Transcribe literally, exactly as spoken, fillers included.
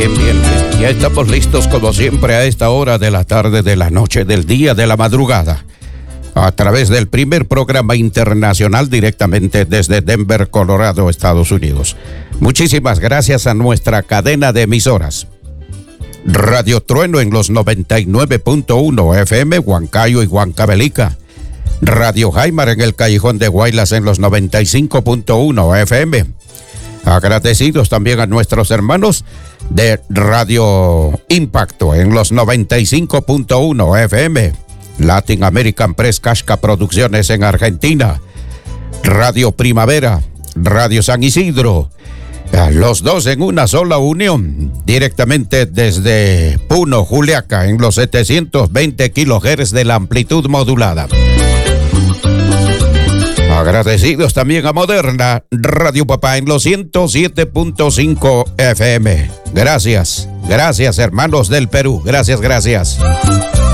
Bien, bien, bien. Ya estamos listos como siempre a esta hora de la tarde, de la noche, del día, de la madrugada. A través del primer programa internacional directamente desde Denver, Colorado, Estados Unidos. Muchísimas gracias a nuestra cadena de emisoras. Radio Trueno en los noventa y nueve punto uno F M, Huancayo y Huancavelica. Radio Jaimar en el Callejón de Guaylas en los noventa y cinco punto uno F M. Agradecidos también a nuestros hermanos de Radio Impacto en los noventa y cinco punto uno F M. Latin American Press Casca Producciones en Argentina. Radio Primavera, Radio San Isidro. Los dos en una sola unión, directamente desde Puno, Juliaca, en los setecientos veinte kilohertz de la amplitud modulada. Agradecidos también a Moderna, Radio Papá en los ciento siete punto cinco F M. Gracias, gracias hermanos del Perú, gracias, gracias.